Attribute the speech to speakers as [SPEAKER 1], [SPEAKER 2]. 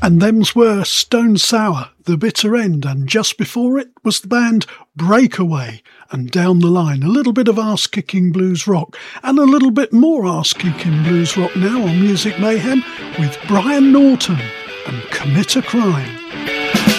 [SPEAKER 1] And thems were Stone Sour, The Bitter End, and just before it was the band Breakaway, and Down the Line, a little bit of arse-kicking blues rock, and a little bit more arse-kicking blues rock now on Music Mayhem with Brian Norton and Commit a Crime.